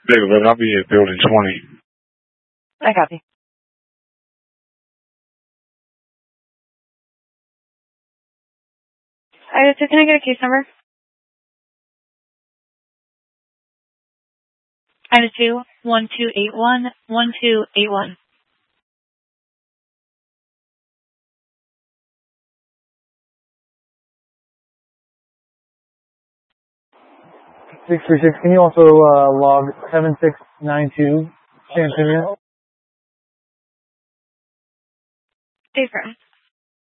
Big 11, I'll be at building 20. I copy. Alright, so can I get a case number? Item 2, 1281, 1281. 636, can you also log 7692 San Antonio? Different.